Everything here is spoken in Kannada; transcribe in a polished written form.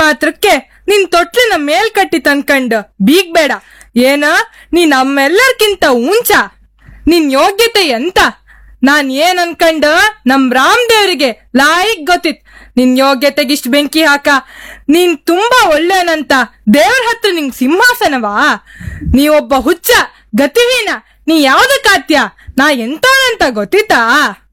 ಮಾತ್ರಕ್ಕೆ ನಿನ್ ತೊಟ್ಲಿನ ಮೇಲ್ಕಟ್ಟಿ ತನ್ಕಂಡ್ ಬೀಗ್ಬೇಡ. ಏನ ನೀ ನಮ್ಮೆಲ್ಲರ್ಕಿಂತ ಉಂಚ? ನಿನ್ ಯೋಗ್ಯತೆ ಎಂತ? ನಾನ್ ಏನ್ ಅನ್ಕಂಡ ನಮ್ ರಾಮದೇವ್ರಿಗೆ ಲಾಯಿಗ್ ಗೊತ್ತಿತ್ ನಿನ್ ಯೋಗ್ಯತೆಗಿಷ್ಟ್ ಬೆಂಕಿ ಹಾಕ. ನೀನ್ ತುಂಬಾ ಒಳ್ಳೆನಂತ ದೇವ್ರ ಹತ್ರ ನಿಂಗ್ ಸಿಂಹಾಸನವಾ? ನೀ ಒಬ್ಬ ಹುಚ್ಚ, ಗತಿಹೀನ. ನೀ ಯಾವ್ದಕ್ಕಾತ್ಯ? ನಾ ಎಂತವನಂತ ಗೊತ್ತಿತ್ತಾ?